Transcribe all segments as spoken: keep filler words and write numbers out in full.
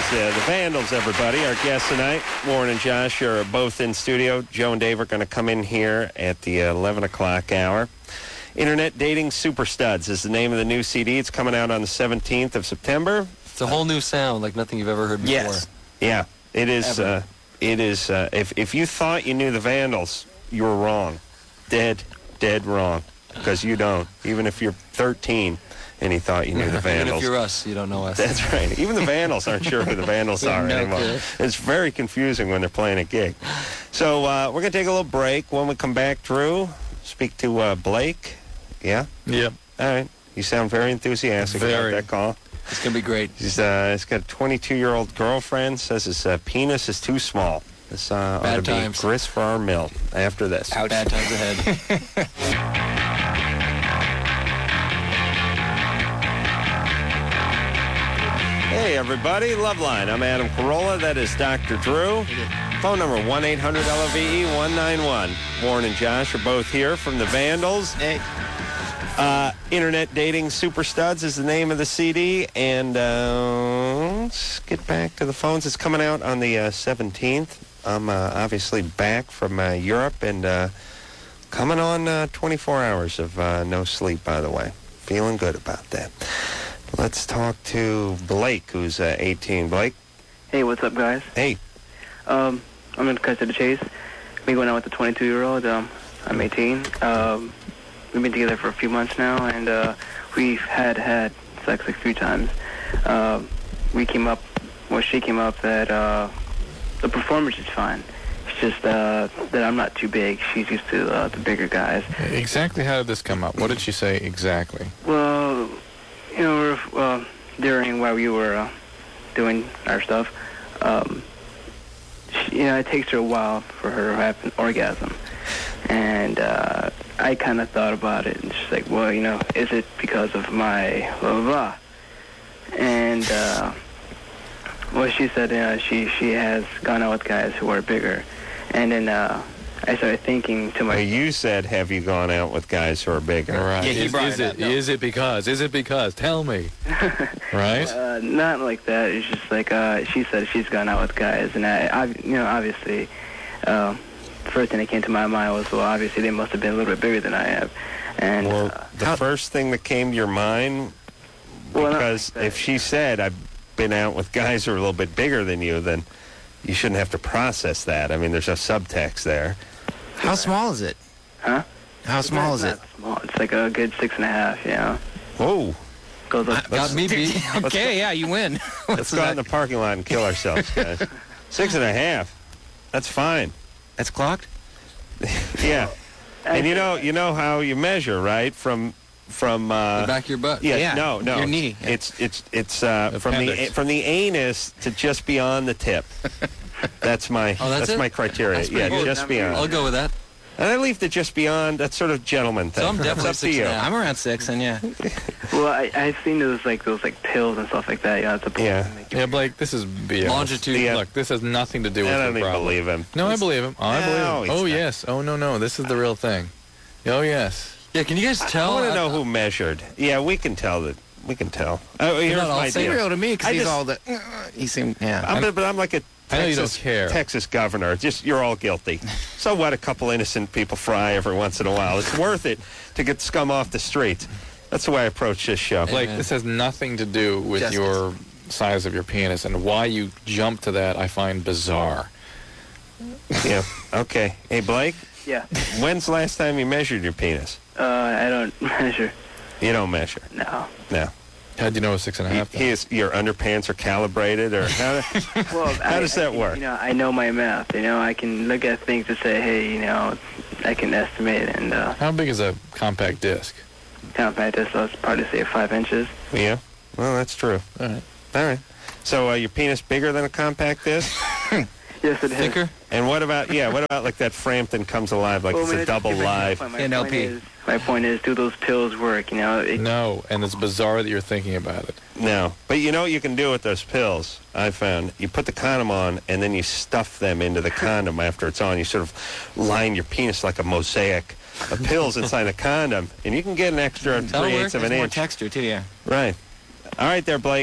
uh, the Vandals, everybody. Our guests tonight, Warren and Josh, are both in studio. Joe and Dave are going to come in here at the eleven o'clock hour. Internet Dating Super Studs is the name of the new C D. It's coming out on the seventeenth of September. It's a whole new sound, like nothing you've ever heard before. Yes. Yeah. It is, uh, it is, uh, if, if you thought you knew the Vandals, you were wrong. Dead, dead wrong. Because you don't. Even if you're thirteen and you thought you knew the Vandals. Even if you're us, you don't know us. That's right. Even the Vandals aren't sure who the Vandals are no anymore. clue. It's very confusing when they're playing a gig. So uh, we're going to take a little break. When we come back, Drew, speak to uh, Blake. Yeah? Yep. All right. You sound very enthusiastic Very. about that call. It's going to be great. He's, uh, he's got a twenty-two-year-old girlfriend, says his uh, penis is too small. This uh, ought Bad to times. be grist for our mill after this. Bad times ahead. Hey, everybody. Loveline. I'm Adam Carolla. That is Doctor Drew. Phone number one eight hundred L O V E one nine one. Warren and Josh are both here from the Vandals. Hey. Uh, Internet Dating Super Studs is the name of the C D. And uh, let's get back to the phones. It's coming out on the uh, seventeenth. I'm uh, obviously back from uh, Europe and uh, coming on uh, twenty-four hours of uh, no sleep, by the way. Feeling good about that. Let's talk to Blake, who's uh, eighteen. Blake? Hey, what's up, guys? Hey. Um, I'm going to cut to the chase. Me going out with a twenty-two-year-old. Um, I'm eighteen. Um, we've been together for a few months now, and uh, we've had had sex like three times. Uh, we came up, well, she came up that uh, the performance is fine. It's just uh, that I'm not too big. She's used to uh, the bigger guys. Exactly how did this come up? What did she say exactly? Well, you know, we're, uh, during while we were uh, doing our stuff, um, she, you know, it takes her a while for her to have an orgasm. And uh, I kind of thought about it, and she's like, well, you know, is it because of my blah, blah, blah? And, uh, well, she said uh, she, she has gone out with guys who are bigger. And then uh, I started thinking to Well, myself, you said, have you gone out with guys who are bigger? Right. Yeah, he is, brought is it it up, no. is it because? Is it because? Tell me. Right? Uh, not like that. It's just like uh, she said she's gone out with guys, and I, I you know, obviously, uh, first thing that came to my mind was, well, obviously they must have been a little bit bigger than I have, and Well, uh, the first thing that came to your mind, Well, not because like that. if she said, I've been out with guys who are a little bit bigger than you, then you shouldn't have to process that. I mean, there's a subtext there. How small is it? huh? How small is It's it? not small. It's like a good six and a half. You know, Whoa. goes up. Got me beat. Okay, yeah, you win. Let's go out in the parking lot and kill ourselves, guys. Six and a half. That's fine. That's clocked? Yeah. And you know, you know how you measure, right? From from uh, The back of your butt. Yeah, Yeah, no, no. your knee. It's it's it's uh, from the Appendix. from the anus to just beyond the tip. That's my Oh, that's it? my criteria. That's pretty Yeah, good. just beyond. I'll go with that. And I leave the just beyond. That's sort of gentleman thing. So I'm It's definitely up to six you. and a half. I'm around six, and yeah. Well, I, I've seen those like those like pills and stuff like that. You know, it's a Yeah. Yeah, Blake, this is B S. Longitude. Yeah. Look, this has nothing to do I with don't your even problem. believe him. No, I believe him. I No, believe him. he's Oh, not. yes. Oh, no, no. This is the real thing. Oh, yes. Yeah, can you guys I tell? want to know who measured. Yeah, we can tell that. We can tell. Oh, here's not all my Say deal. real to me, because I he's just- all the... Uh, he seemed... Yeah. I'm, but I'm like a I know you Texas, don't care. Texas governor. Just you're all guilty. So what? A couple innocent people fry every once in a while. It's worth it to get scum off the streets. That's the way I approach this show. Blake, Amen. this has nothing to do with Justice. your size of your penis, and why you jump to that I find bizarre. Yeah. Okay. Hey, Blake. Yeah. When's the last time you measured your penis? Uh, I don't measure. You don't measure. No. No. How do you know it's six and a He, half? then? he is, your underpants are calibrated, or how? Well, How I, does I that can- work? You know, I know my math. You know, I can look at things to say, hey, you know, I can estimate and uh, How big is a compact disc? compact this. So it's probably say five inches. Yeah. Well, that's true. All right. All right. So uh, your penis bigger than a compact disc? Yes, it is. Thicker? And what about yeah? What about like that Frampton Comes Alive, like Well, it's when a double different, you know, live? My, my N L P. point is, my point is, do those pills work? You know, it, No, and it's bizarre that you're thinking about it. No, but you know what you can do with those pills? I found you put the condom on, and then you stuff them into the condom after it's on. You sort of line your penis like a mosaic of pills inside a condom, and you can get an extra That'll three eighths work. of an There's more inch. texture, too, yeah. Right. All right, there, Blake.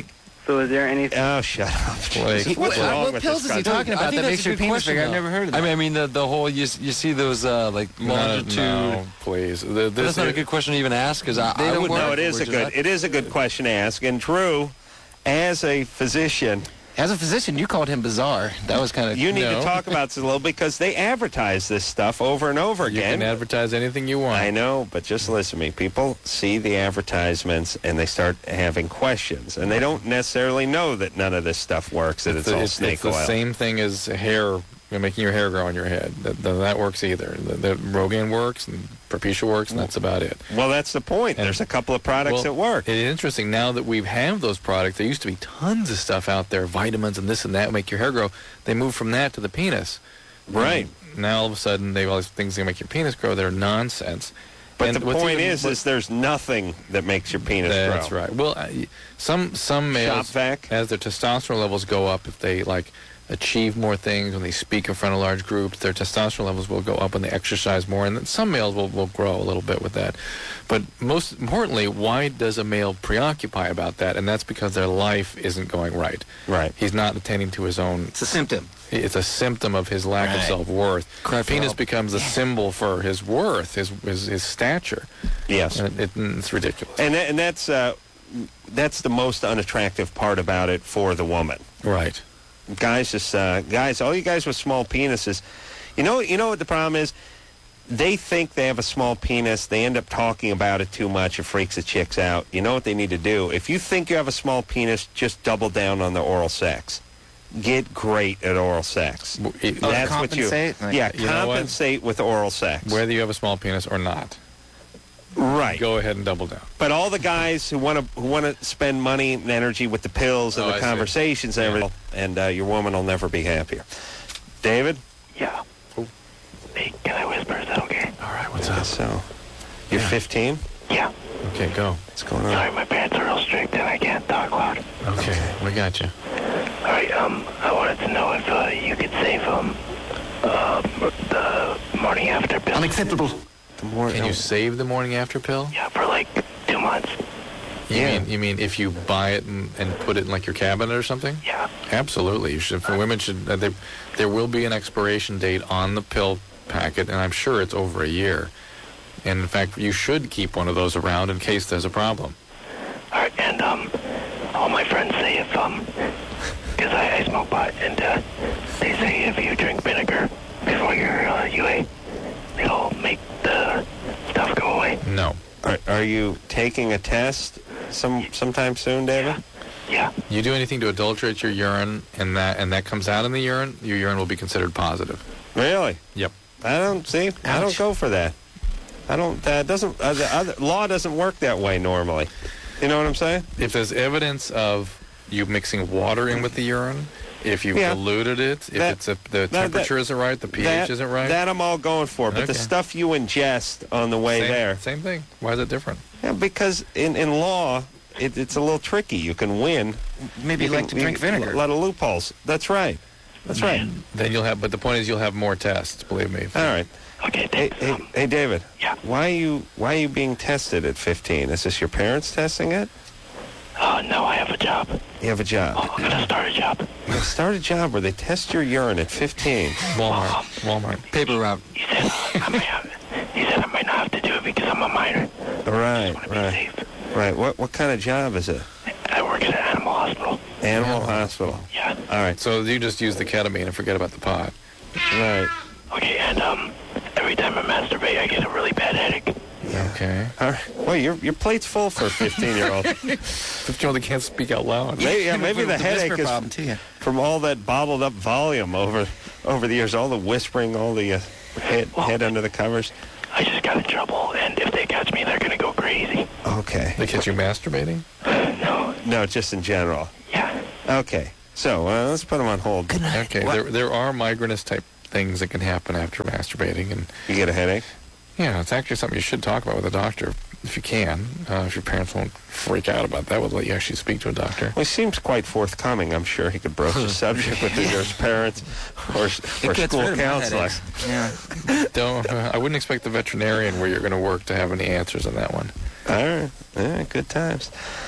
So is there anything? Oh, shut up. Blake, What's What, wrong what with pills this is he guy? talking I about think that that's makes a your good penis question, bigger? I've though. never heard of that. I mean, I mean the the whole you you see those uh, like No, longitude. no, please. The, But this that's not a good question to even ask because I, They I don't would work. No, it is a good. It is a good question to ask. And Drew, as a physician, As a physician, you called him bizarre. That was kind of... you need No. to talk about this a little because they advertise this stuff over and over You again. can advertise anything you want. I know, but just listen to me. People see the advertisements and they start having questions, and they don't necessarily know that none of this stuff works. That it's, the, all it's, snake it's the oil. same thing as hair, you know, making your hair grow on your head. That, that, that works either. The, the Rogaine works, and Propecia works, and that's about it. Well, that's the point. And- There's a couple of products Well, that work. It is interesting now that we have those products. There used to be tons of stuff out there, vitamins and this and that, make your hair grow. They moved from that to the penis. Right. Now all of a sudden they have all these things that make your penis grow that are nonsense. But And the what's point even- is, what- is there's nothing that makes your penis grow. That's right. Well, uh, some some males, Shopvac? as their testosterone levels go up, if they like achieve more things when they speak in front of large groups, their testosterone levels will go up when they exercise more, and then some males will, will grow a little bit with that. But most importantly, why does a male preoccupy about that? And that's because their life isn't going right. Right. He's not attending to his own. It's a symptom. It's a symptom of his lack of Right. self-worth. Cry for Penis help. becomes a symbol for his worth, his his, his stature. Yes. And it, it's ridiculous. And, that, and that's uh, that's the most unattractive part about it for the woman. Right. Guys, just uh, guys, all you guys with small penises, you know, you know what the problem is? They think they have a small penis. They end up talking about it too much. It freaks the chicks out. You know what they need to do? If you think you have a small penis, just double down on the oral sex. Get great at oral sex. W- it- Oh, That's what you. compensate? Like- Yeah, You know what? compensate with oral sex. Whether you have a small penis or not, right. go ahead and double down. But all the guys who want to who want to spend money and energy with the pills and Oh, the I see. conversations and everything, and uh, your woman will never be happier. David? Yeah. Hey, can I whisper? Is that okay? All right, what's I up? guess so. You're fifteen? Yeah. Okay, go. What's going on? Sorry, my parents are real strict and I can't talk loud. Okay, we got you. All right. Um, I wanted to know if uh, you could save um uh the morning after pill. Unacceptable. The more, Can you save the morning after pill? Yeah, for like two months. You Yeah. mean you mean if you buy it and, and put it in like your cabinet or something? Yeah. Absolutely. You should. For women, should uh, there there will be an expiration date on the pill packet, and I'm sure it's over a year. And in fact, you should keep one of those around in case there's a problem. All right. And um, all my friends say if um, because I, I smoke pot, and uh, they say if you drink vinegar before your uh, U A, it'll make the stuff go away. No. Are, are you taking a test some sometime soon, David? Yeah. You do anything to adulterate your urine, and that and that comes out in the urine, your urine will be considered positive. Really? Yep. I don't see. I don't Ouch. go for that. I don't. That doesn't. Uh, the other, law doesn't work that way normally. You know what I'm saying? If there's evidence of you mixing water in with the urine, if you've Yeah. diluted it, if That- it's a, the that- temperature isn't right, the pH that, isn't right. That I'm all going for. But the Okay. stuff you ingest on the way same, there, Same thing. Why is it different? yeah, because in in law, it, it's a little tricky. You can win. Maybe you can- like to drink vinegar. A lot of loopholes. That's right. That's right. Then you'll have, but the point is you'll have more tests. Believe me. All right. Okay. Hey, Thanks. hey, Um, hey, David. Yeah. Why are you Why are you being tested at fifteen? Is this your parents testing it? uh, no, I have a job. You have a job. Oh, I'm gonna start a job. You gotta start a job where they test your urine at fifteen. Walmart. Walmart. Paper route. He said uh, I might have. He said I might not have to do it because I'm a minor. Right, I want to be right, safe. right. What what kind of job is it? I work at an animal hospital. Animal hospital. Yeah. All right, So you just use the ketamine and forget about the pot. right. Okay, and um, every time I masturbate, I get a really bad headache. Okay. All right. Well, your your plate's full for a fifteen-year-old. fifteen-year-old can't speak out loud. Maybe, yeah, maybe the headache whisper is problem too. Yeah. from all that bottled up volume over over the years, all the whispering, all the uh, head, head under the covers. I just got in trouble, and if they catch me, they're gonna go crazy. Okay. They catch you masturbating? No. No, just in general. Yeah. Okay. So uh, let's put them on hold. Okay. There there are migrainous type things that can happen after masturbating, and You get a headache? yeah, it's actually something you should talk about with a doctor if you can. Uh, if your parents won't freak out about that, we'll let you actually speak to a doctor. Well, he seems quite forthcoming. I'm sure he could broach the subject with either his parents or, or gets school rid of my counselor. headaches. Yeah. Don't. Uh, I wouldn't expect the veterinarian where you're going to work to have any answers on that one. All right. Yeah, good times.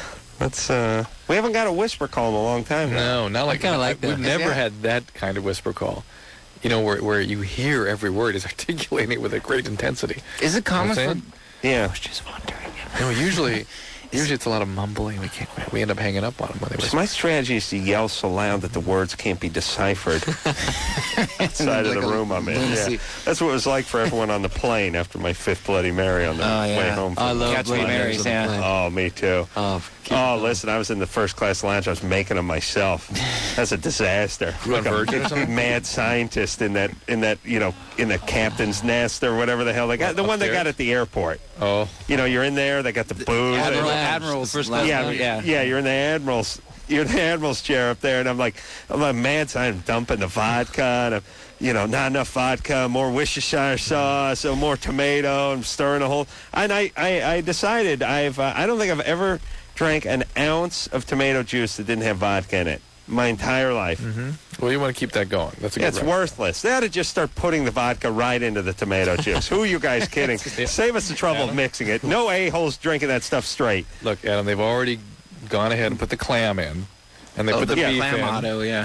Let's, uh, we haven't got a whisper call in a long time now. No, not like kinda like We've that. never Yeah. had that kind of whisper call. You know, where where you hear every word is articulating it with a great intensity. Is it common You know what I'm for... saying? Yeah. I was just wondering. No, usually, usually it's a lot of mumbling. We can't. We end up hanging up on them when they So whisper. my strategy is to yell so loud that the words can't be deciphered outside of Like the a room I'm in. Yeah. lunacy. That's what it was like for everyone on the plane after my fifth Bloody Mary on the Oh, way yeah. home. From I love Catch Bloody Me Marys Marys, on the yeah. plane. Oh, me too. Oh, keep Oh, it going. listen, I was in the first class lounge. I was making them myself. That's a disaster. You on Like a Virgin or something? mad scientist in that, in that, you know, in the captain's nest or whatever the hell they got. The one they got at the airport. Oh, You know, you're in there. They got the booze. Admiral, Lounge, Admiral's the first lounge, yeah, yeah. yeah, You're in the admiral's. You're in the admiral's chair up there, and I'm like, I'm like, man, so I'm dumping the vodka, and I'm, you know, not enough vodka, more Worcestershire sauce, so more tomato, and stirring the whole. And I, I, I decided I've, uh, I don't think I've ever drank an ounce of tomato juice that didn't have vodka in it my entire life. well, you want to keep that going. That's a Yeah, good. it's rep. worthless. They ought to just start putting the vodka right into the tomato juice. Who are you guys kidding? Save us the trouble of mixing it. No a-holes drinking that stuff straight. Look, Adam, they've already gone ahead and put the clam in, and they Oh, put the the beef in. Clamato, yeah.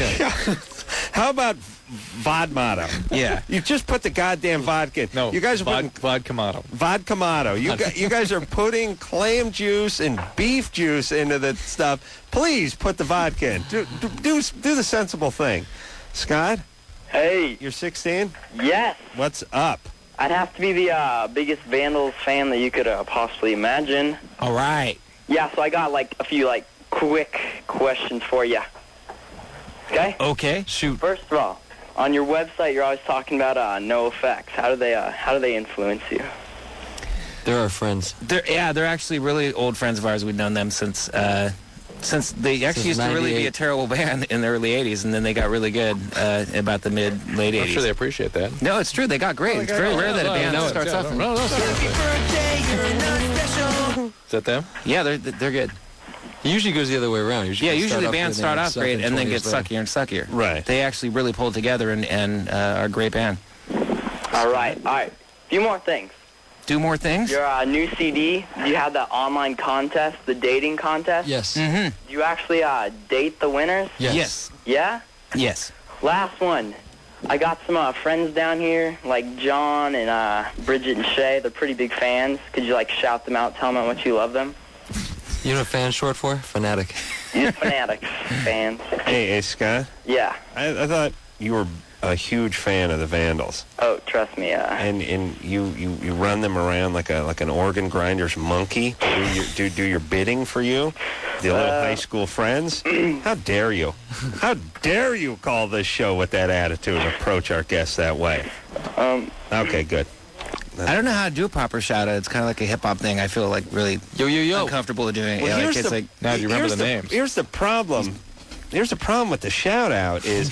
How about Vodmato? Yeah. You just put the goddamn vodka in. No, you guys are vod, putting vodka Vodkamato. You, gu- you guys are putting clam juice and beef juice into the stuff. Please put the vodka in. Do, do, do, do the sensible thing. Scott, Hey, you're sixteen? yes. What's up? I'd have to be the uh, biggest Vandals fan that you could uh, possibly imagine. All right. Yeah, so I got like a few like quick questions for you. Okay? Okay. Shoot. First of all, on your website, you're always talking about uh, NoFX. How do they uh, how do they influence you? They're our friends. They're, yeah, they're actually really old friends of ours. We've known them since uh, since they actually Since used to really be a ninety-eight. terrible band in the early eighties, and then they got really good uh, about the mid late I'm eighties. sure they appreciate that. No, it's true. They got great. they it's got very great. rare that a No, band no, starts yeah, off. no, in- no, no, seriously. Is that them? Yeah, they're they're good. It usually goes the other way around. Usually Yeah, they usually start bands off good start and off suck great and then twenty get years later. suckier and suckier. Right. They actually really pull together and, and uh, are a great band. All right, all right. A few more things. Do more things? Your uh, new C D, you had the online contest, the dating contest. Yes. Mm-hmm. Do you actually uh, date the winners? Yes. Yes. Yeah? Yes. Last one. I got some uh, friends down here, like John and uh, Bridget and Shay. They're pretty big fans. Could you, like, shout them out, tell them how much you love them? You know what fan's short for? Fanatic. You're fanatics, fans. Hey, hey, Scott. Yeah. I, I thought you were a huge fan of the Vandals, Oh, trust me. Uh, and and you, you, you run them around like a like an organ grinder's monkey. Do your, do do your bidding for you, the little Uh, high school friends. How dare you? How dare you call this show with that attitude and approach our guests that way? um, Okay, good. I don't know how to do a proper shout out. It's kind of like a hip hop thing. I feel like really Yo, yo, yo. uncomfortable doing it. Well, Yeah, like, here's it's the- like Now, do you remember here's the names? Here's the problem. Here's the problem with the shout out is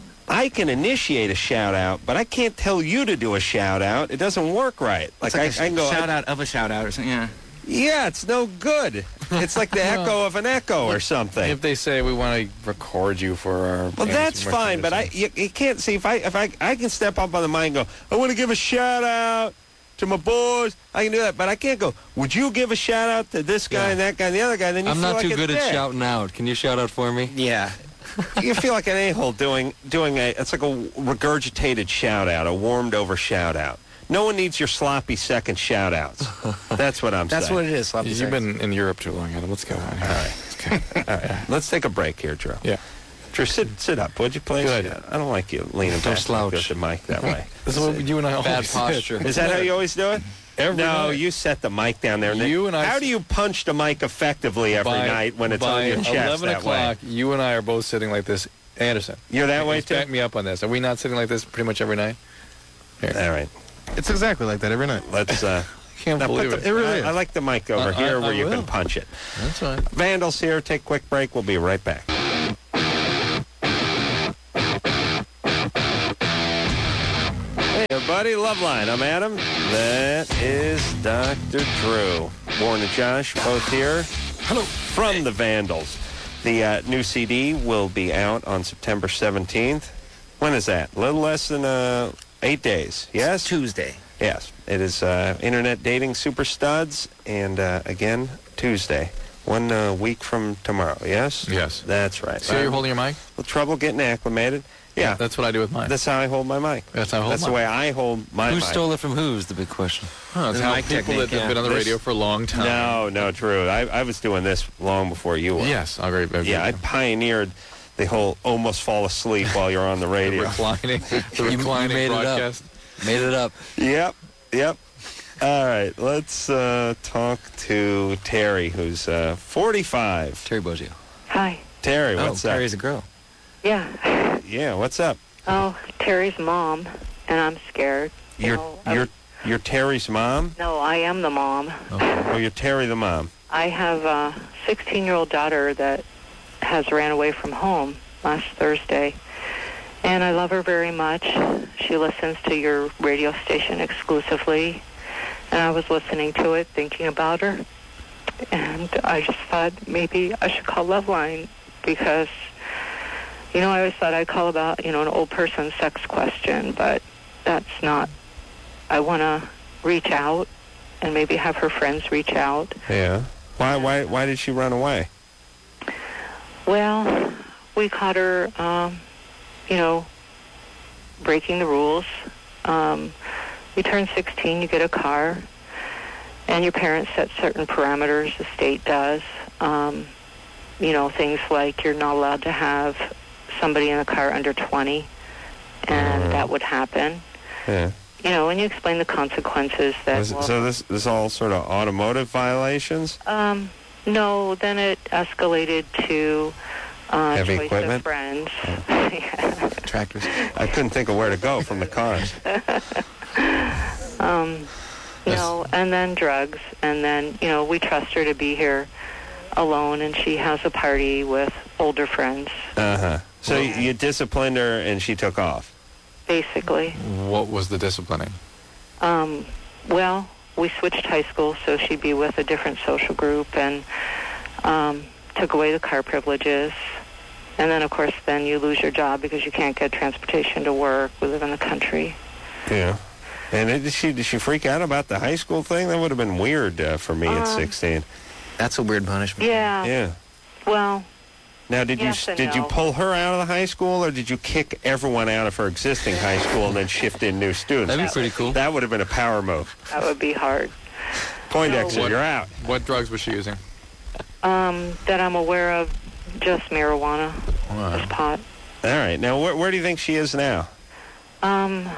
I can initiate a shout out, but I can't tell you to do a shout out. It doesn't work right. Like, it's like I, a I can go, shout out of a shout out or something. Yeah. yeah, it's no good. It's like the echo of an echo or something. If they say we want to record you for our, Well, fans that's and fine, but I records, you, you can't see if I if I I can step up on the mic and go, I want to give a shout out to my boys. I can do that, but I can't go. Would you give a shout out to this guy Yeah. and that guy and the other guy? Then you I'm feel not like too a good at dick. shouting out. Can you shout out for me? Yeah. You feel like an a-hole doing doing a. It's like a regurgitated shout out, a warmed over shout out. No one needs your sloppy second shout outs. That's what I'm That's saying. what it is. Sloppy You've seconds. been in Europe too long, Adam. Let's go on. All right. Okay. Let's take a break here, Drew. Yeah. Drew, sit sit up, would you please? Good idea. I don't like you leaning Don't back slouch. with the mic that way. This is what you and I always Bad did. posture. Is that how you always do it? Every no, night. you set the mic down there. then- You and I- How do you punch the mic effectively every by, night when it's by on your chest eleven that way? o'clock, you and I are both sitting like this. Anderson. You're that way Just too? back me up on this. Are we not sitting like this pretty much every night? Here. All right. It's exactly like that every night. Let's. Uh, Can't now put believe the- it. It really I, is. I like the mic over I- here I- where I you can will. punch it. That's fine. Vandals here. Take a quick break. We'll be right back. Hey, everybody. Loveline. I'm Adam. That is Doctor Drew. Warren and Josh both here. Hello. From the Vandals. The uh, new C D will be out on September seventeenth. When is that? A little less than uh, eight days. Yes? Tuesday. Yes. It is uh, Internet Dating Super Studs. And uh, again, Tuesday. One uh, week from tomorrow, yes? Yes. That's right. See how you're holding your mic? With trouble getting acclimated. Yeah. That's what I do with mine. That's how I hold my mic. That's how I hold That's mine. the way I hold my Who mic. stole it from who is the big question. Huh, that's The how mic people technique, that have yeah. been on the This- radio for a long time. No, no, true. I, I was doing this long before you were. Yes, I'll agree. Yeah, I pioneered the whole almost fall asleep while you're on the the radio. reclining, the You- you reclining made it up. broadcast. Made it up. Yep, yep. All right, let's uh, talk to Terry, who's uh, forty-five. Terry Bozzio. Hi. Terry, Oh, what's up? Terry's a girl. Yeah. Yeah, what's up? Oh, Terry's mom, and I'm scared. You You're know, I- you're you're Terry's mom? No, I am the mom. Oh, you're Terry the mom. I have a sixteen-year-old daughter that has ran away from home last Thursday, and I love her very much. She listens to your radio station exclusively, and I was listening to it, thinking about her, and I just thought maybe I should call Loveline because, you know, I always thought I'd call about, you know, an old person sex question, but that's not. I want to reach out and maybe have her friends reach out. Yeah. Why why why did she run away? Well, we caught her, um, you know, breaking the rules. Um, you turn sixteen, you get a car, and your parents set certain parameters, the state does. Um, you know, things like you're not allowed to have somebody in the car under twenty, and Mhm. that would happen. Yeah. You know, and you explain the consequences that... Was- well, so this this all sort of automotive violations? Um, no, then it escalated to uh, Heavy choice equipment? of friends. Yeah. Tractors. I couldn't think of where to go from the cars. um, no, and then drugs, and then, you know, we trust her to be here alone, and she has a party with older friends, Uh-huh. So you, you disciplined her and she took off. basically. What was the disciplining? Um, well, we switched high school, so she'd be with a different social group, and um, took away the car privileges. And then, of course, then you lose your job because you can't get transportation to work. We live in the country. Yeah. And it, did she did she freak out about the high school thing? That would have been weird uh, for me at Um, sixteen. That's a weird punishment. Yeah. Yeah. Well, Now, did Yes you and did you no. pull her out of the high school, or did you kick everyone out of her existing high school and then shift in new students? That'd be pretty cool. That would have been a power move. that would be hard. Poindexter, What- you're out. What drugs was she using? Um, that I'm aware of, just marijuana, Wow. just pot. All right. Now, where, where do you think she is now? Um,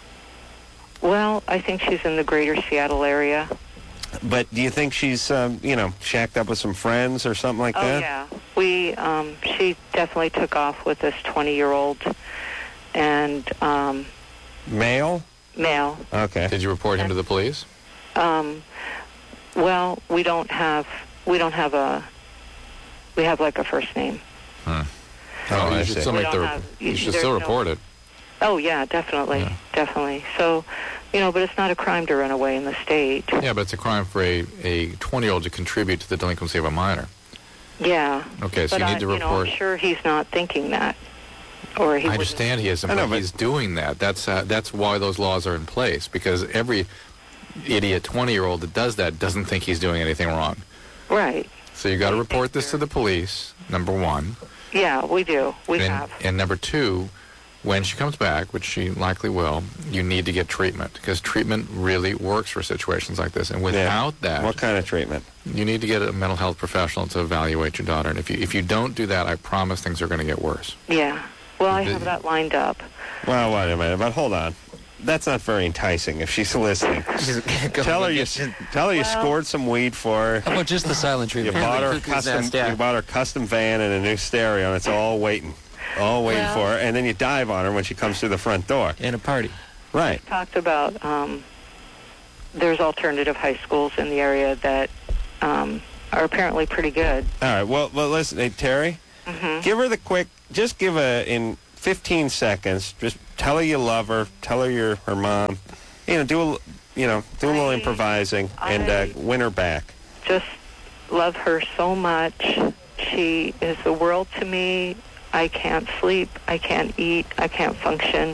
well, I think she's in the greater Seattle area. But do you think she's, um, you know, shacked up with some friends or something like Oh, that? yeah. We, um, she definitely took off with this twenty-year-old and, um, Male? male. Okay. Did you report him to the police? Um, well, we don't have, we don't have a, we have like a first name. Hmm. Oh, I you should see. still We make the. don't rep- have- you should there's still no- report it. Oh, yeah, definitely, Yeah. definitely. So, you know, but it's not a crime to run away in the state. Yeah, but it's a crime for a a twenty-year-old to contribute to the delinquency of a minor. Yeah. Okay, so but you I, need to you know, report. I'm sure he's not thinking that. Or he I wouldn't- understand he isn't, I know, but but- he's doing that. That's uh, that's why those laws are in place, because every idiot twenty-year-old that does that doesn't think he's doing anything wrong. Right. So you got to I report think this to you're- the police. Number one, Yeah, we do. We and, have. and number two, when she comes back, which she likely will, you need to get treatment, because treatment really works for situations like this. And without that, What kind of treatment? you need to get a mental health professional to evaluate your daughter. And if you if you don't do that, I promise things are going to get worse. Yeah. Well, I The- have that lined up. Well, wait a minute, but hold on. That's not very enticing if she's listening. Tell her you tell her you Well- scored some weed for her. How about just the silent You treatment? bought her a Cuckoo's custom. nest, yeah. You bought her a custom van and a new stereo, and it's all waiting, all waiting Well- for her. And then you dive on her when she comes through the front door. In a party. Right. Talked about um, there's alternative high schools in the area that um, are apparently pretty good. All right. Well, well, listen, hey, Terry, Hmm. give her the quick. Just give a in fifteen seconds. Just tell her you love her. Tell her you're her mom. You know, do a, you know, do a little I- improvising and uh, I- win her back. Just love her so much. She is the world to me. I can't sleep. I can't eat. I can't function.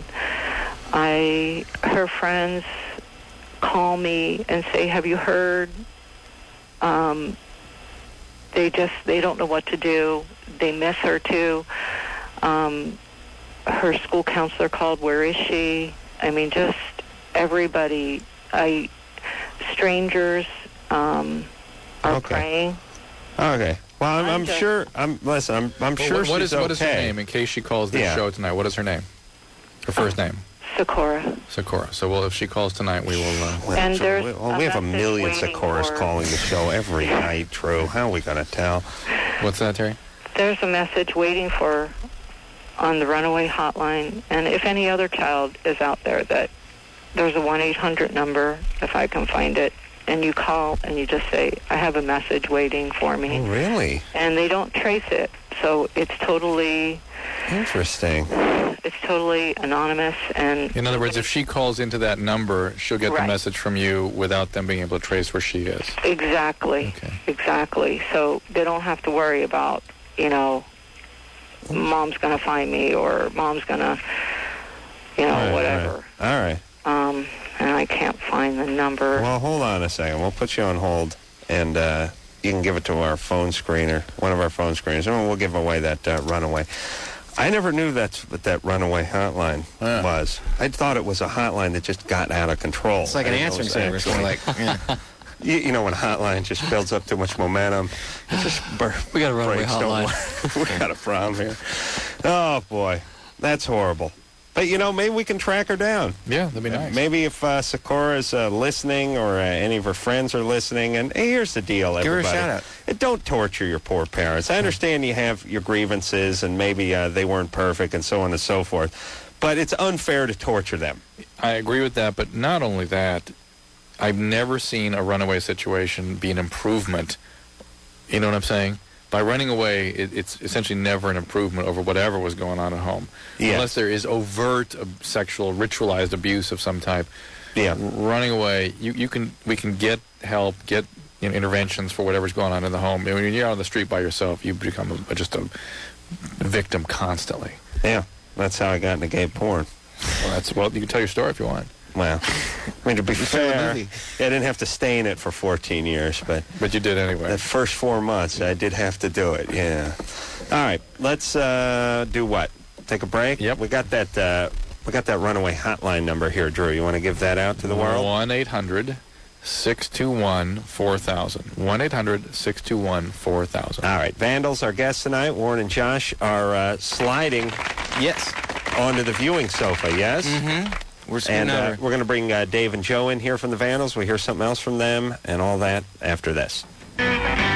I, her friends call me and say, "Have you heard?" Um, they just they don't know what to do. They miss her too. Um, her school counselor called. Where is she? I mean, just everybody. I strangers um, are Okay. praying. Okay. Well, I'm, I'm I'm just- sure. I'm listen. I'm, I'm Well, sure what, what she's is what is her okay. name in case she calls this Yeah. show tonight? What is her name? Her first name. Sakura. Sakura. So, well, if she calls tonight, we will. Uh, Well, And so there's we, well, a we have a message million waiting Sakuras for- calling the show every night, Drew. How are we going to tell? what's that, Terry? There's a message waiting for on the runaway hotline, and if any other child is out there, that there's a one eight hundred number, if I can find it, and you call and you just say, I have a message waiting for me. Oh, really? And they don't trace it, so it's totally Interesting. it's totally anonymous. And In other words, if she calls into that number, she'll get the Right. message from you without them being able to trace where she is. exactly, Okay. exactly, so they don't have to worry about, you know, mom's gonna find me or mom's gonna, you know, All right, whatever. All right. Um, and I can't find the number. Well, hold on a second. We'll put you on hold, and uh, you can give it to our phone screener, one of our phone screeners, and we'll give away that uh, runaway. I never knew that's what that runaway hotline Yeah. was. I thought it was a hotline that just got out of control. It's like an I didn't know answering it was service. We're actually- like, yeah. You, you know, when a hotline just builds up too much momentum, it just bur- We got a runaway breaks, don't hotline. we? We got a problem here. Oh, boy. That's horrible. But, you know, maybe we can track her down. Yeah, that'd be nice. Maybe if uh, Sakura's uh, listening or uh, any of her friends are listening, and hey, here's the deal, Give her a everybody. shout out. Uh, Don't torture your poor parents. I understand you have your grievances, and maybe uh, they weren't perfect, and so on and so forth. But it's unfair to torture them. I agree with that, but not only that, I've never seen a runaway situation be an improvement. You know what I'm saying? By running away, it, it's essentially never an improvement over whatever was going on at home. Yeah. Unless there is overt uh, sexual, ritualized abuse of some type. Yeah. Running away, you, you can we can get help, get you know, interventions for whatever's going on in the home. I mean, when you're out on the street by yourself, you become a, just a victim constantly. Yeah. That's how I got into gay porn. Well, that's well, you can tell your story if you want. Well, I mean, to be saw the fair, movie. I didn't have to stay in it for fourteen years, but But you did anyway. the first four months, I did have to do it, yeah. All right, let's uh, do what? Take a break? Yep. We got that uh, we got that runaway hotline number here, Drew. You want to give that out to the world? one eight hundred six two one four thousand. one eight hundred six two one four thousand. All right, Vandals, our guests tonight, Warren and Josh, are uh, sliding Yes. onto the viewing sofa, yes? Mm-hmm. We're scooting And uh, over. we're going to bring uh, Dave and Joe in here from the Vandals. We'll hear something else from them and all that after this.